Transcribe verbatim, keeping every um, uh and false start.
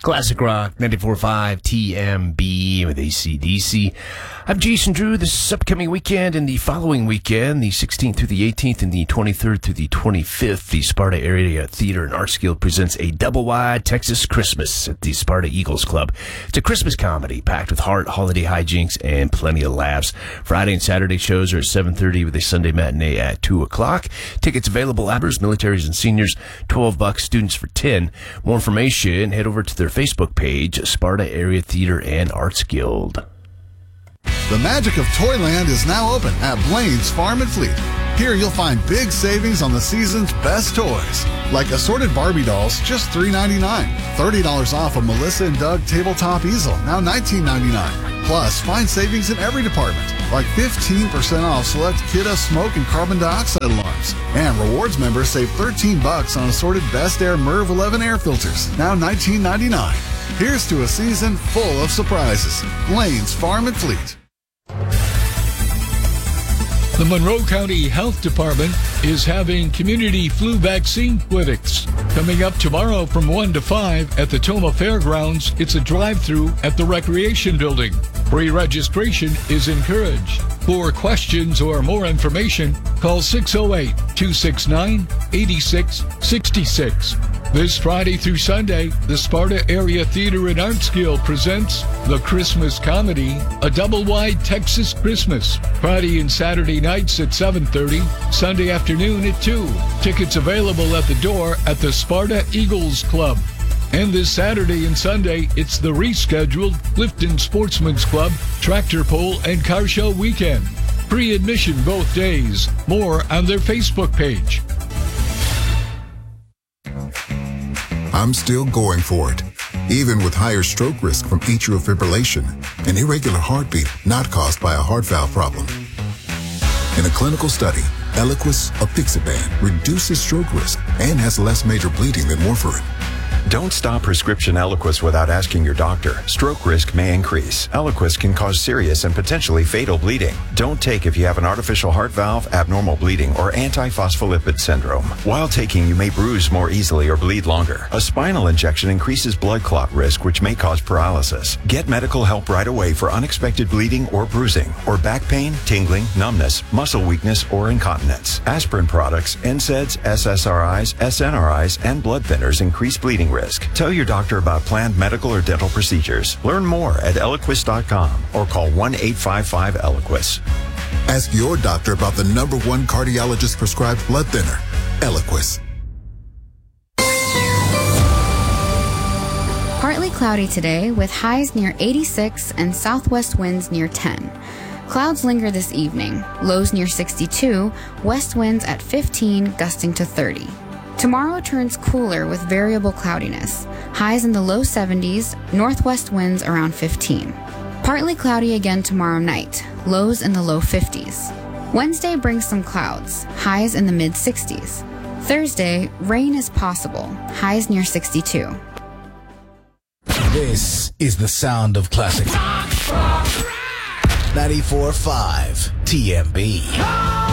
Classic Rock, ninety-four point five T M B with A C D C. I'm Jason Drew. This upcoming weekend and the following weekend, the sixteenth through the eighteenth and the twenty-third through the twenty-fifth, the Sparta Area Theater and Arts Guild presents a double-wide Texas Christmas at the Sparta Eagles Club. It's a Christmas comedy packed with heart, holiday hijinks, and plenty of laughs. Friday and Saturday shows are at seven thirty with a Sunday matinee at two o'clock. Tickets available at militaries and seniors, twelve bucks, students for ten. More information, head over to their Facebook page, Sparta Area Theater and Arts Guild. The magic of Toyland is now open at Blaine's Farm and Fleet. Here you'll find big savings on the season's best toys, like assorted Barbie dolls, just three ninety-nine. thirty dollars off a Melissa and Doug tabletop easel, now nineteen ninety-nine. Plus, find savings in every department, like fifteen percent off select Kidda smoke and carbon dioxide alarms. And rewards members save thirteen bucks on assorted Best Air Merv eleven air filters, now nineteen ninety-nine. Here's to a season full of surprises. Blaine's Farm and Fleet. The Monroe County Health Department is having community flu vaccine clinics. Coming up tomorrow from one to five at the Toma Fairgrounds, it's a drive-through at the Recreation Building. Pre-registration is encouraged. For questions or more information, call six oh eight, two six nine, eight six six six. This Friday through Sunday, the Sparta Area Theater and Arts Guild presents the Christmas comedy, A Double-Wide Texas Christmas. Friday and Saturday nights at seven thirty, Sunday afternoon at two. Tickets available at the door at the Sparta Eagles Club. And this Saturday and Sunday, it's the rescheduled Clifton Sportsman's Club Tractor Pull and Car Show weekend. Pre-admission both days. More on their Facebook page. I'm still going for it, even with higher stroke risk from atrial fibrillation, an irregular heartbeat not caused by a heart valve problem. In a clinical study, Eliquis apixaban reduces stroke risk and has less major bleeding than warfarin. Don't stop prescription Eliquis without asking your doctor. Stroke risk may increase. Eliquis can cause serious and potentially fatal bleeding. Don't take if you have an artificial heart valve, abnormal bleeding, or antiphospholipid syndrome. While taking, you may bruise more easily or bleed longer. A spinal injection increases blood clot risk, which may cause paralysis. Get medical help right away for unexpected bleeding or bruising, or back pain, tingling, numbness, muscle weakness, or incontinence. Aspirin products, N SAIDs, S S R Is, S N R Is, and blood thinners increase bleeding risk. Tell your doctor about planned medical or dental procedures. Learn more at Eliquis dot com or call one eight five five Eliquis. Ask your doctor about the number one cardiologist prescribed blood thinner, Eliquis. Partly cloudy today with highs near eighty-six and southwest winds near ten. Clouds linger this evening, lows near sixty-two, west winds at fifteen, gusting to thirty. Tomorrow turns cooler with variable cloudiness. Highs in the low seventies, northwest winds around fifteen. Partly cloudy again tomorrow night, lows in the low fifties. Wednesday brings some clouds, highs in the mid sixties. Thursday, rain is possible, highs near sixty-two. This is the sound of classic ninety-four point five T M B.